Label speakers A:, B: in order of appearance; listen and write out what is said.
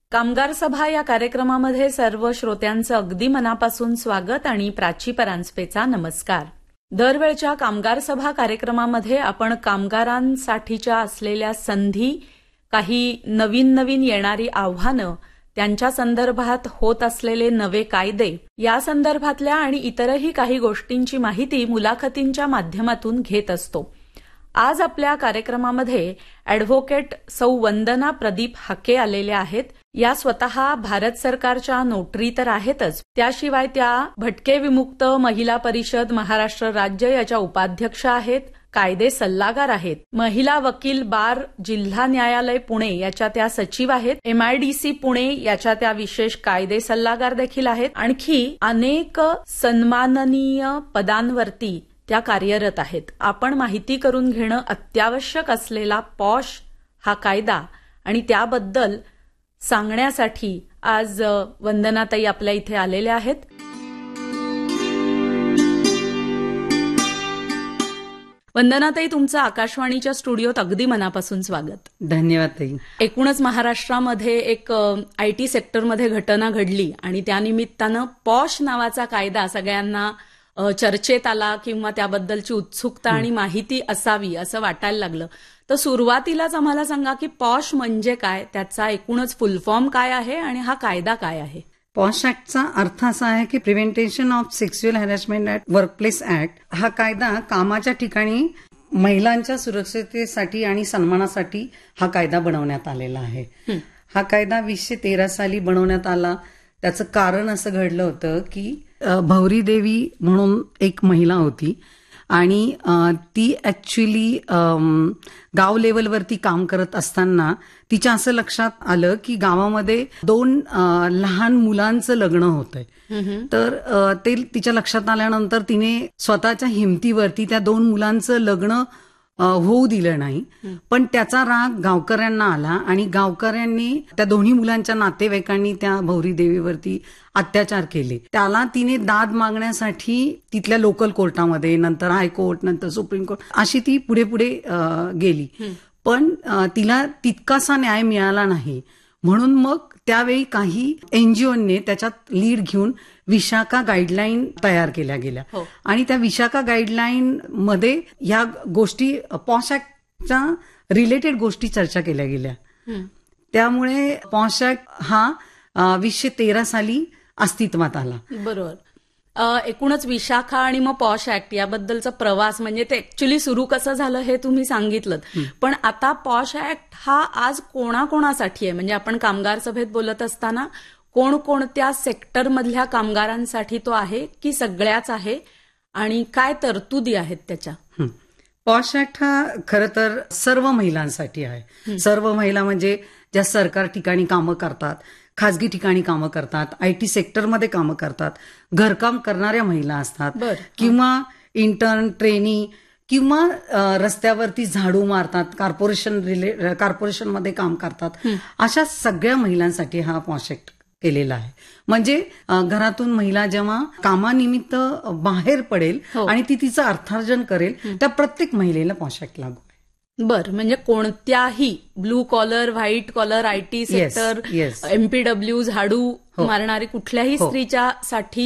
A: कामगार सभा या कार्यक्रमामध्ये सर्व श्रोत्यांचं अगदी मनापासून स्वागत आणि प्राची परांजपेचा नमस्कार. दरवेळच्या कामगार सभा कार्यक्रमामध्ये आपण कामगारांसाठीच्या असलेल्या संधी, काही नवीन नवीन येणारी आव्हानं, त्यांच्या संदर्भात होत असलेले नवे कायदे या संदर्भातल्या आणि इतरही काही गोष्टींची माहिती मुलाखतींच्या माध्यमातून घेत असतो. आज आपल्या कार्यक्रमामध्ये अॅडव्होकेट सौ वंदना प्रदीप हाके आलेल्या आहेत. या स्वतः भारत सरकारच्या नोटरी तर आहेतच, त्याशिवाय त्या भटके विमुक्त महिला परिषद महाराष्ट्र राज्य याच्या उपाध्यक्ष आहेत, कायदे सल्लागार आहेत, महिला वकील बार जिल्हा न्यायालय पुणे याच्या त्या सचिव आहेत, MIDC पुणे याच्या त्या विशेष कायदे सल्लागार देखील आहेत. आणखी अनेक सन्माननीय पदांवरती त्या कार्यरत आहेत. आपण माहिती करून घेणं अत्यावश्यक असलेला पॉश हा कायदा आणि त्याबद्दल सांगण्यासाठी आज वंदनाताई आपल्या इथे आलेल्या आहेत. वंदनाताई, तुमचं आकाशवाणीच्या स्टुडिओत अगदी मनापासून स्वागत.
B: धन्यवाद ताई.
A: एकूणच महाराष्ट्रामध्ये एक IT सेक्टरमध्ये घटना घडली आणि त्यानिमित्तानं पॉश नावाचा कायदा सगळ्यांना चर्चेत आला किंवा त्याबद्दलची उत्सुकता आणि माहिती असावी असं वाटायला लागलं. तर सुरुवातीलाच आम्हाला सांगा की पॉश म्हणजे काय, त्याचा एकूणच फुलफॉर्म काय आहे आणि हा कायदा काय आहे?
B: पॉश ऍक्टचा अर्थ असा आहे की प्रिव्हेंटेशन of sexual harassment at workplace act. हा कायदा कामाच्या ठिकाणी महिलांच्या सुरक्षिततेसाठी आणि सन्मानासाठी हा कायदा बनवण्यात आलेला आहे. हा कायदा 2013 साली बनवण्यात आला. त्याचं कारण असं घडलं होतं की भौरी देवी म्हणून एक महिला होती आणि ती ऍक्च्युली गाव लेवलवरती काम करत असताना तिच्या असं लक्षात आलं की गावामध्ये 2 लहान मुलांचं लग्न होतंय. तर ते तिच्या लक्षात आल्यानंतर तिने स्वतःच्या हिमतीवरती त्या 2 मुलांचं लग्न होऊ दिलं नाही. पण त्याचा राग गावकऱ्यांना आला आणि गावकऱ्यांनी त्या दोन्ही मुलांच्या नातेवाईकांनी त्या भौरी देवीवरती अत्याचार केले. त्याला तिने दाद मागण्यासाठी तिथल्या लोकल कोर्टामध्ये, नंतर हायकोर्ट, नंतर सुप्रीम कोर्ट अशी ती पुढे पुढे गेली. पण तिला तितकासा न्याय मिळाला नाही. म्हणून मग त्यावेळी काही NGOने त्याच्यात लीड घेऊन विशाखा गाईडलाईन तयार केल्या गेल्या आणि त्या विशाखा गाईडलाईन मध्ये या गोष्टी पॉश ऍक्टच्या रिलेटेड गोष्टी चर्चा केल्या गेल्या. त्यामुळे पॉश ऍक्ट हा 2013 साली अस्तित्वात आला.
A: बरोबर. एकूणच विशाखा आणि मग पॉश ऍक्ट याबद्दलचा प्रवास म्हणजे ते ऍक्च्युली सुरू कसं झालं हे तुम्ही सांगितलं. पण आता पॉश ऍक्ट हा आज कोणाकोणासाठी आहे? म्हणजे आपण कामगार सभेत बोलत असताना कोणकोणत्या सेक्टरमधल्या कामगारांसाठी तो आहे की सगळ्याच आहे आणि काय तरतुदी आहेत त्याच्या?
B: पॉश ऍक्ट हा खरं तर सर्व महिलांसाठी आहे. सर्व महिला म्हणजे ज्या सरकार ठिकाणी कामं करतात, खाजगी ठिकाणी कामं करतात, IT सेक्टरमध्ये कामं करतात, घरकाम करणाऱ्या महिला असतात किंवा इंटर्न, ट्रेनी किंवा रस्त्यावरती झाडू मारतात, कॉर्पोरेशनमध्ये काम करतात, अशा सगळ्या महिलांसाठी हा पॉश ऍक्ट केलेला आहे. म्हणजे घरातून महिला जेव्हा कामानिमित्त बाहेर पडेल आणि ती तिचं अर्थार्जन करेल त्या प्रत्येक महिलेला पॉश ऍक्ट लागू.
A: बर, म्हणजे कोणत्याही blue collar, white collar, IT sector, MPW, झाडू मारणारी कुठल्याही स्त्रीच्या साठी